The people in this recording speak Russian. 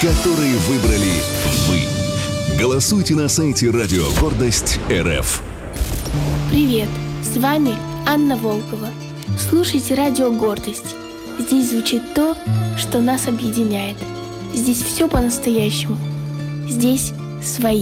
которые выбрали вы. Голосуйте на сайте Радио Гордость РФ. Привет, с вами Анна Волкова. Слушайте Радио Гордость. Здесь звучит то, что нас объединяет. Здесь все по-настоящему. Здесь свои.